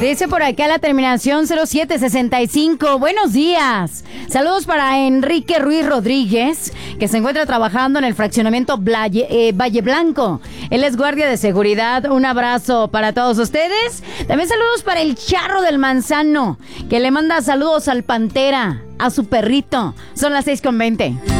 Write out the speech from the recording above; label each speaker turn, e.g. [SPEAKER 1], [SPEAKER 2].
[SPEAKER 1] Dice por acá la terminación 0765. Buenos días. Saludos para Enrique Ruiz Rodríguez, que se encuentra trabajando en el fraccionamiento Valle Blanco. Él es guardia de seguridad. Un abrazo para todos ustedes. También saludos para el Charro del Manzano, que le manda saludos al Pantera, a su perrito. Son las 6:20.